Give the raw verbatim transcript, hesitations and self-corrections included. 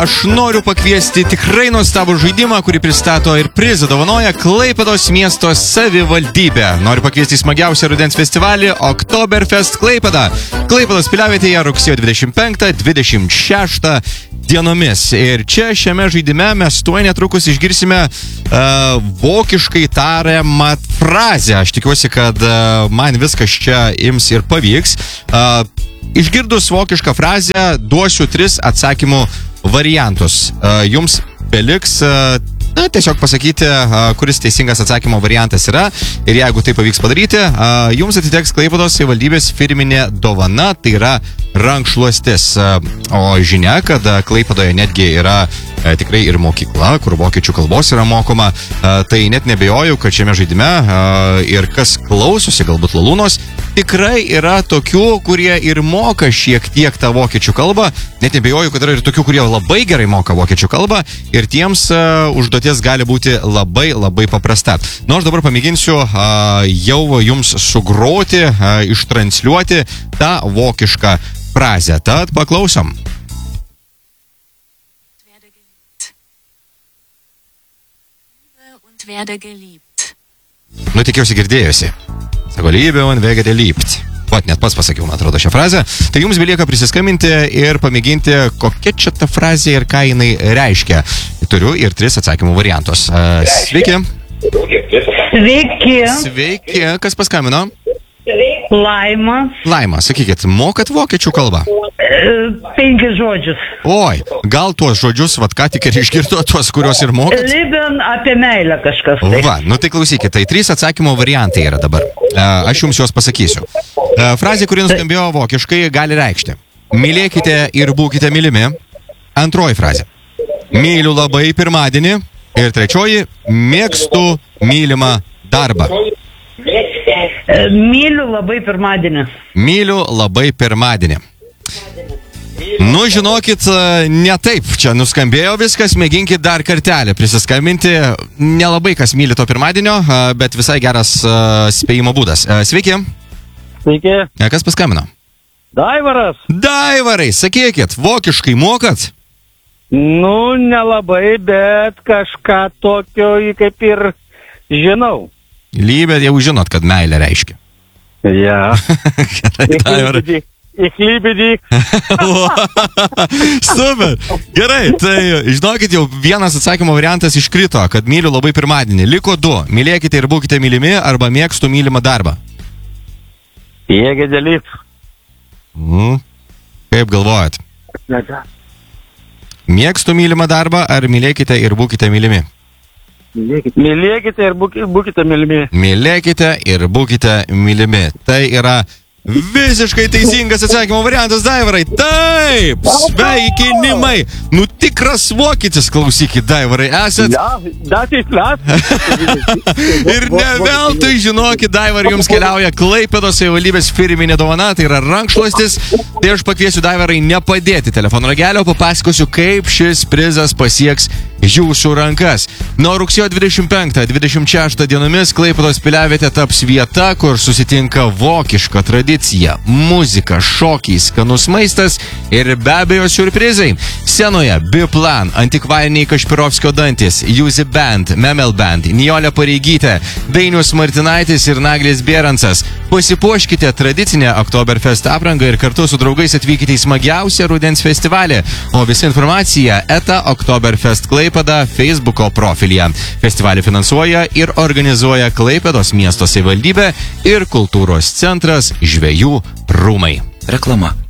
aš noriu pakviesti tikrai nuostabų žaidimą, kurį pristato ir prizą dovanoja Klaipėdos miesto savivaldybė. Noriu pakviesti į smagiausią rudens festivalį Oktoberfest Klaipėda. Klaipėdos piliavietėje rugsėjo dvidešimt penktą dvidešimt šeštą dienomis. Ir čia šiame žaidime mes tuoj netrukus išgirsime uh, vokiškai tariamą frazę. Aš tikiuosi, kad uh, man viskas čia ims ir pavyks. Uh, Išgirdus vokišką frazę, duosiu tris atsakymų variantus. Jums beliks na, tiesiog pasakyti, kuris teisingas atsakymo variantas yra. Ir jeigu tai pavyks padaryti, jums atiteks Klaipėdos savivaldybės firminė dovana, tai yra rankšluostis. O žinia, kad Klaipėdoje netgi yra tikrai ir mokykla, kur vokiečių kalbos yra mokoma, tai net nebejoju, kad šiame žaidime ir kas klausosi, galbūt lalūnos, tikrai yra tokių, kurie ir moka šiek tiek tą vokiečių kalbą. Net nebejoju, kad yra ir tokių, kurie labai gerai moka vokiečių kalbą ir tiems uh, užduotis gali būti labai, labai paprasta. Nu, aš dabar pamėginsiu uh, jau jums sugroti, uh, ištransliuoti tą vokišką frazę. Tad paklausom. Nu, tikiuosi girdėjusi. Sako, lybė, man vegedė lypt. Vat, net pats pasakiau, man atrodo, šią frazę. Tai jums belieka prisiskambinti ir pamėginti, kokia čia ta frazė ir ką jinai reiškia. Turiu ir tris atsakymų variantus. Uh, sveiki. Sveiki. Sveiki. Kas paskambino? Laima. Laima, sakykit, mokat vokiečių kalbą? Penkis žodžius. Oi, gal tuos žodžius, vat ką tik ir išgirdo, tuos, kuriuos ir mokat? Libin apie meilę kažkas. Tai. Va, nu tai klausykit, tai trys atsakymo variantai yra dabar. Aš jums juos pasakysiu. Frazė, kuri nuskambėjo vokiškai, gali reikšti: mylėkite ir būkite mylimi. Antroji frazė: myliu labai pirmadienį. Ir trečioji: mėgstu mylimą darbą. Myliu labai pirmadienį. Myliu labai pirmadienį. Nu, žinokit, ne taip čia nuskambėjo viskas, mėginkit dar kartelį prisiskambinti. Nelabai kas myli to pirmadienio, bet visai geras spėjimo būdas. Sveiki. Sveiki. Kas paskambino? Daivaras. Daivarai, sakykit, vokiškai mokat? Nu, nelabai, bet kažką tokio kaip ir žinau. Lybė, jau žinot, kad meilė reiškia. Ja. Gerai, Daivarai. Ich liebe dich. Super. Gerai, tai žinokit, jau vienas atsakymo variantas iškrito, kad myliu labai pirmadienį. Liko du. Mylėkite ir būkite mylimi arba mėgstu mylimą darbą. Vegedė lypt. Mm. Kaip galvojat? Mėgstu mylimą darbą ar mylėkite ir būkite mylimi? Mylėkite ir būkite mylimi. Mylėkite ir būkite mylimi. Tai yra visiškai teisingas atsakymo variantas, Daivarai. Taip, sveikinimai. Nu, tikras vokietis, klausykit, Daivarai, esat. Ja, das ist klar. Ir ne veltui, žinokit, Daivarai, jums keliauja Klaipėdos savivaldybės firminė dovana, tai yra rankšluostis. Tai aš pakviesiu Daivarai nepadėti telefono ragelio, papasakosiu, kaip šis prizas pasieks jūsų rankas. Nuo rugsėjo dvidešimt penktą dvidešimt šeštą dienomis Klaipėdos piliavietė taps vieta, kur susitinka vokiška tradicija, muzika, šokiai, skanus maistas ir be abejo siurprizai. Scenoje Biplan, antikvariniai Kašpirovskio dantis, Juzi Band, Memel Band, Nijolė Pareigytė, Dainius Martinaitis ir Naglis Bėrancas. Pasipuoškite tradicinę Oktoberfest aprangą ir kartu su draugais atvykite į smagiausią rudens festivalį. O visa informacija eta Oktoberfest Klaipėda Facebooko profilyje. Festivalį finansuoja ir organizuoja Klaipėdos miesto savivaldybė ir kultūros centras Žvejų rūmai. Reklama.